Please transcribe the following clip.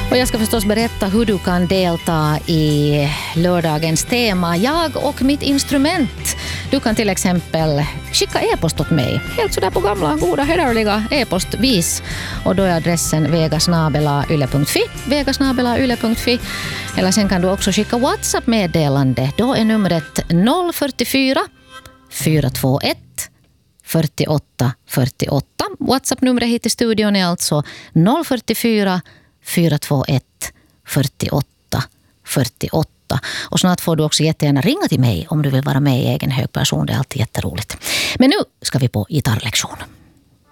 Och jag ska förstås berätta hur du kan delta i lördagens tema Jag och mitt instrument. Du kan till exempel skicka e-post åt mig. Helt sådär på gamla, goda, hederliga e-postvis. Och då är adressen vegasnabela.yle.fi. Vegasnabela.yle.fi. Eller sen kan du också skicka WhatsApp-meddelande. Då är numret 044 421 48 48. WhatsApp-numret hit till studion är alltså 044 421 48 48. Och snart får du också jättegärna ringa till mig om du vill vara med i egen hög person. Det är alltid jätteroligt. Men nu ska vi på gitarrlektion.